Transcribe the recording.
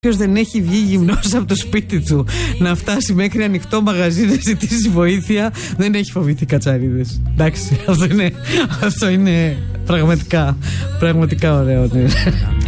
Ποιος δεν έχει βγει γυμνός από το σπίτι του να φτάσει μέχρι ανοιχτό μαγαζί να ζητήσει βοήθεια, δεν έχει φοβηθεί κατσαρίδες. Εντάξει, αυτό είναι πραγματικά ωραίο.